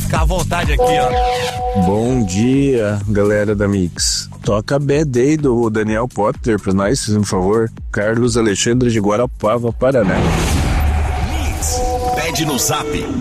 ficar à vontade aqui, ó. Bom dia, galera da Mix. Toca Bad Day do Daniel Potter pra nós, por favor. Carlos Alexandre de Guarapava, Paraná. Mix, pede no Zap